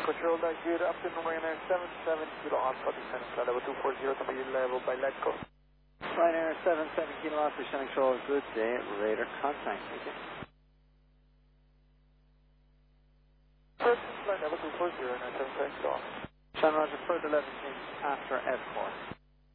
Control that good afternoon, Ryanair 77 Kilo Alpha, descending flight level 240 to be level by LETCO. Ryanair 77 Kilo Alpha, descending control, good day, radar contact, okay. First flight level 240, Ryanair 77 Kilo Alpha. Sean Roger, further 11 change after F4.